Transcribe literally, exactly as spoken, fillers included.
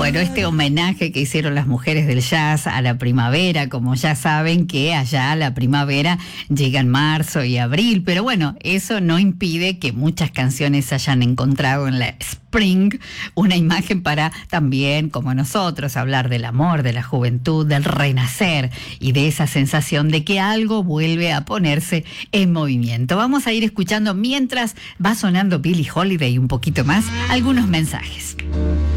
Bueno, este homenaje que hicieron las mujeres del jazz a la primavera, como ya saben que allá la primavera llega en marzo y abril, pero bueno, eso no impide que muchas canciones hayan encontrado en la Spring una imagen para también, como nosotros, hablar del amor, de la juventud, del renacer y de esa sensación de que algo vuelve a ponerse en movimiento. Vamos a ir escuchando mientras va sonando Billie Holiday un poquito más algunos mensajes.